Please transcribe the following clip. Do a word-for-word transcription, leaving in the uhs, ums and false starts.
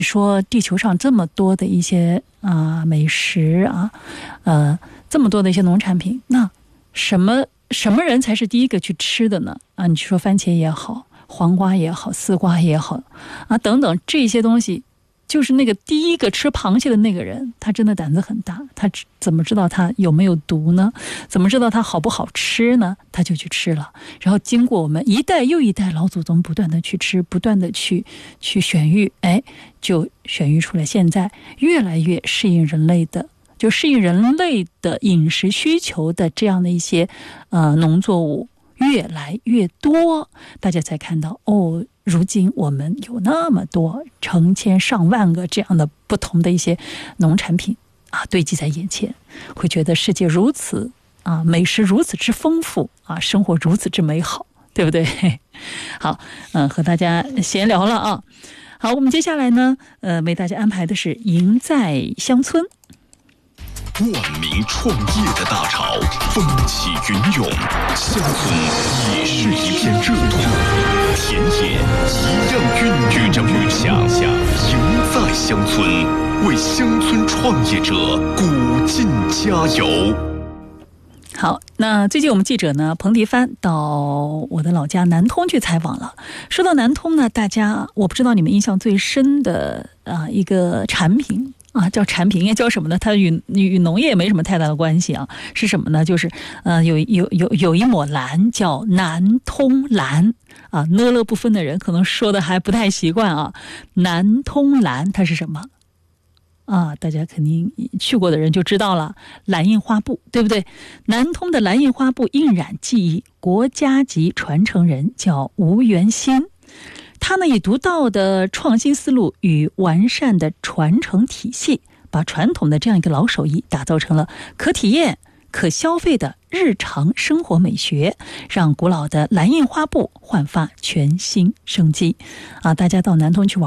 说地球上这么多的一些啊、呃、美食啊，呃，这么多的一些农产品，那什么什么人才是第一个去吃的呢？啊，你说番茄也好，黄瓜也好，丝瓜也好啊，等等这些东西。就是那个第一个吃螃蟹的那个人，他真的胆子很大，他怎么知道他有没有毒呢？怎么知道他好不好吃呢？他就去吃了，然后经过我们一代又一代老祖宗不断的去吃，不断的去去选育，哎，就选育出来现在越来越适应人类的，就适应人类的饮食需求的这样的一些呃农作物越来越多，大家才看到哦。如今我们有那么多成千上万个这样的不同的一些农产品啊堆积在眼前，会觉得世界如此啊，美食如此之丰富啊，生活如此之美好，对不对？好，嗯、呃，和大家闲聊了啊。好，我们接下来呢，呃，为大家安排的是赢在乡村。 万民创业的大潮，风起云涌，乡村也是一片热土，田野一样孕育着梦想。赢在乡村，为乡村创业者鼓劲加油。 好，那最近我们记者呢彭迪帆到我的老家南通去采访了。说到南通呢，大家我不知道你们印象最深的啊、呃、一个产品。啊，叫产品应该叫什么呢？它与与农业没什么太大的关系啊。是什么呢？就是呃，有有有有一抹蓝叫南通蓝啊，呢了不分的人可能说的还不太习惯啊。南通蓝它是什么？啊，大家肯定去过的人就知道了，蓝印花布，对不对？南通的蓝印花布印染技艺国家级传承人叫吴元新。他呢以独到的创新思路与完善的传承体系，把传统的这样一个老手艺打造成了可体验、可消费的日常生活美学，让古老的蓝印花布焕发全新生机。啊，大家到南通去玩。